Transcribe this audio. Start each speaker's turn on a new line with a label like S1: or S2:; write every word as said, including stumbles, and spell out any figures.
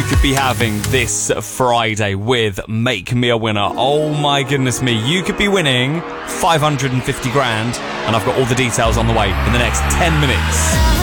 S1: you could be having this Friday with Make Me a Winner. Oh my goodness me, you could be winning five hundred fifty grand, and I've got all the details on the way in the next ten minutes.